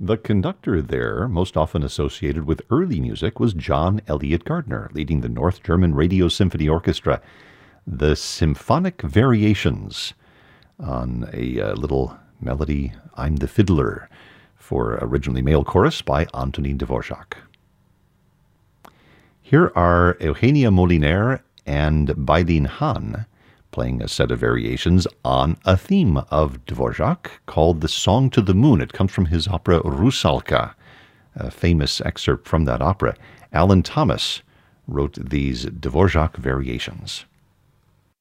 The conductor there, most often associated with early music, was John Elliott Gardner, leading the North German Radio Symphony Orchestra. The Symphonic Variations on a little melody, I'm the Fiddler, for originally male chorus by Antonin Dvorak. Here are Eugenia Moliner and Bailin Hahn playing a set of variations on a theme of Dvorak called The Song to the Moon. It comes from his opera Rusalka, a famous excerpt from that opera. Alan Thomas wrote these Dvorak variations.